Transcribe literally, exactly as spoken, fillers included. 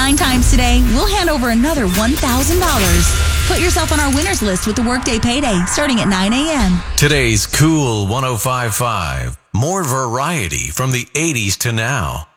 nine times today, we'll hand over another one thousand dollars. Put yourself on our winners list with the Workday Payday starting at nine a.m. Today's Cool one oh five point five. More variety from the eighties to now.